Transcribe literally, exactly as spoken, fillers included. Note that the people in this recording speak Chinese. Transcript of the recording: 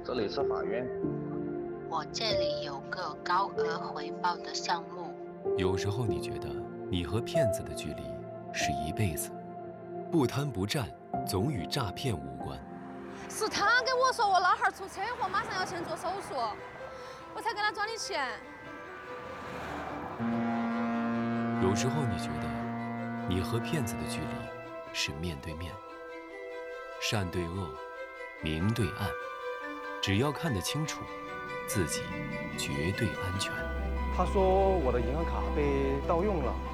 这里是法院。 我这里有个高额回报的项目。 有时候你觉得你和骗子的距离是一辈子，不贪不占，总与诈骗无关。 是他跟我说我老汉儿出车祸，马上要去做手术，我才给他转的钱。 有时候你觉得你和骗子的距离是面对面，善对恶，明对暗，只要看得清楚，自己绝对安全。 他说我的银行卡被盗用了。